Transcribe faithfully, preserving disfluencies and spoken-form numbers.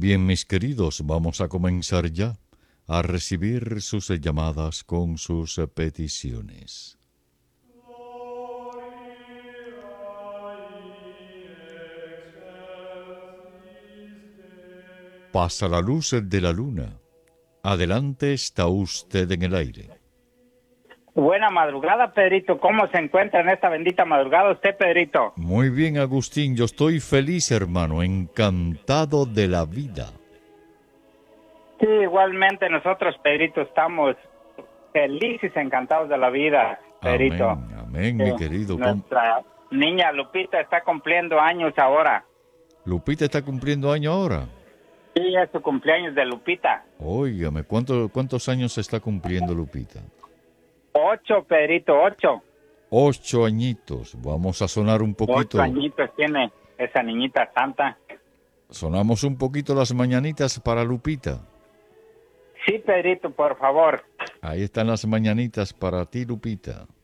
Bien, mis queridos, vamos a comenzar ya a recibir sus llamadas con sus peticiones. Pasa la luz de la luna. Adelante, está usted en el aire. Buena madrugada, Pedrito. ¿Cómo se encuentra en esta bendita madrugada usted, Pedrito? Muy bien, Agustín. Yo estoy feliz, hermano, encantado de la vida. Sí, igualmente nosotros, Pedrito, estamos felices, encantados de la vida, Pedrito. Amén, amén, Sí, mi querido. nuestra niña Lupita está cumpliendo años ahora. ¿Lupita está cumpliendo año ahora? Sí, es su cumpleaños de Lupita. Óigame, ¿cuánto, ¿cuántos años está cumpliendo Lupita? Ocho, Pedrito, ocho. Ocho añitos. Vamos a sonar un poquito. Ocho añitos tiene esa niñita santa. Sonamos un poquito las mañanitas para Lupita. Sí, Pedrito, por favor. Ahí están las mañanitas para ti, Lupita.